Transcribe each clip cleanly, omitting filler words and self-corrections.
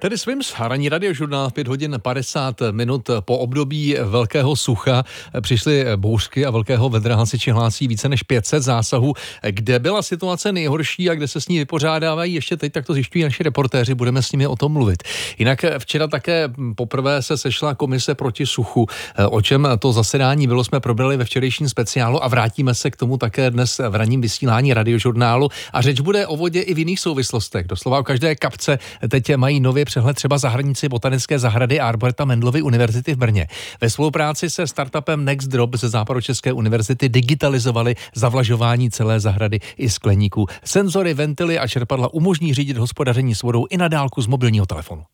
Tedy Swims, ranní radiožurnál, 5 hodin 50 minut po období velkého sucha přišly bouřky a velkého vedra. Hasiči hlásí více než 500 zásahů. Kde byla situace nejhorší a kde se s ní vypořádávají ještě teď, tak to zjišťují naši reportéři, budeme s nimi o tom mluvit. Jinak včera také poprvé se sešla komise proti suchu. O čem to zasedání bylo, jsme probrali ve včerejším speciálu a vrátíme se k tomu také dnes v ranním vysílání radiožurnálu. A řeč bude o vodě i v jiných souvislostech. Doslova o každé kapce teď mají nově přehled třeba zahranici Botanické zahrady a Arboreta Mendelovy univerzity v Brně. Ve spolupráci se startupem Next Drop ze Západočeské univerzity digitalizovali zavlažování celé zahrady i skleníků. Senzory, ventily a čerpadla umožní řídit hospodaření s vodou i na dálku z mobilního telefonu.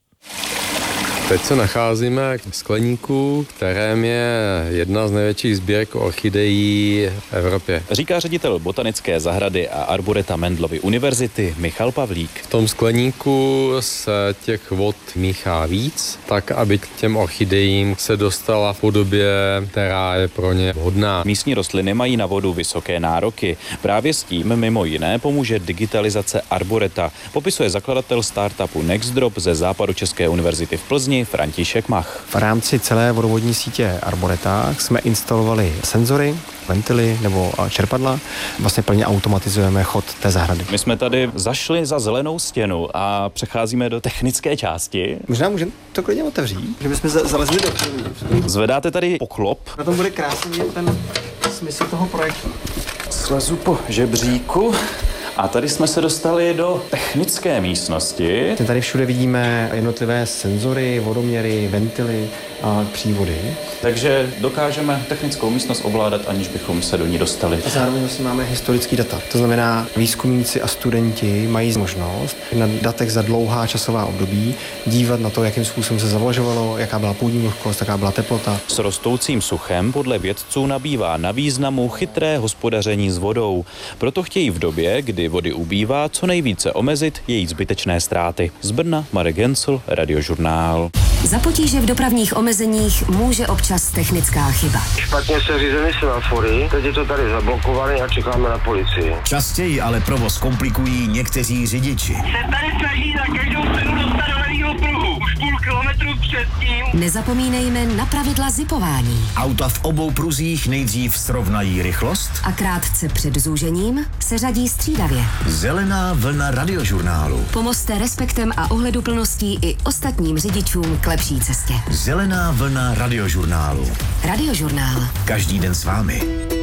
Teď se nacházíme v skleníku, kterém je jedna z největších sbírek orchidejí v Evropě. Říká ředitel Botanické zahrady a Arboreta Mendelovy univerzity Michal Pavlík. V tom skleníku se těch vod míchá víc, tak aby k těm orchidejím se dostala v podobě, která je pro ně vhodná. Místní rostliny mají na vodu vysoké nároky. Právě s tím mimo jiné pomůže digitalizace Arboreta, popisuje zakladatel startupu Next Drop ze Západočeské univerzity v Plzni František Mach. V rámci celé vodovodní sítě Arboreta jsme instalovali senzory, ventily nebo čerpadla. Vlastně plně automatizujeme chod té zahrady. My jsme tady zašli za zelenou stěnu a přecházíme do technické části. Možná můžeme to klidně otevřít, že bychom zalezli do. Zvedáte tady poklop. Na tom bude krásný ten smysl toho projektu. Slezu po žebříku. A tady jsme se dostali do technické místnosti. Tady všude vidíme jednotlivé senzory, vodoměry, ventily a přívody. Takže dokážeme technickou místnost ovládat, aniž bychom se do ní dostali. A zároveň vlastně máme historický data. To znamená, výzkumníci a studenti mají možnost na datech za dlouhá časová období dívat na to, jakým způsobem se zavlažovalo, jaká byla půdní vlhkost, jaká byla teplota. S rostoucím suchem podle vědců nabývá na významu chytré hospodaření s vodou. Proto chtějí v době, kdy vody ubývá, co nejvíce omezit její zbytečné ztráty. Z Brna Marek Gencl, Radiožurnál. Za potíže v dopravních omezeních může občas technická chyba. Špatně se řízeny semafory, teď je to tady zablokované a čekáme na policii. Častěji ale provoz komplikují někteří řidiči. Se tady snaží na každou cenu dostat do levýho pruhu. Už půl kilometru předtím. Nezapomínejme na pravidla zipování. Auta v obou pruzích nejdřív srovnají rychlost A krátce před zúžením se řadí střídavě. Zelená vlna radiožurnálu. Pomozte respektem a ohleduplností i ostatním řidičům k lepší cestě. Zelená vlna radiožurnálu. Radiožurnál. Každý den s vámi.